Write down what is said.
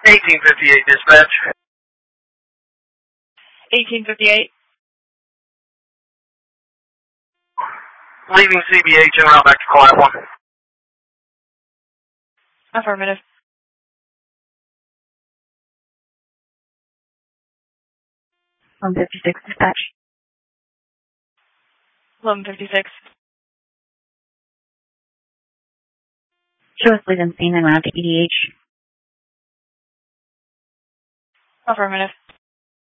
1858 dispatch. 1858. Leaving CBH and route back to Class 1. Affirmative. 1156 dispatch. 1156. Show us lead unseen and route to EDH. Affirmative.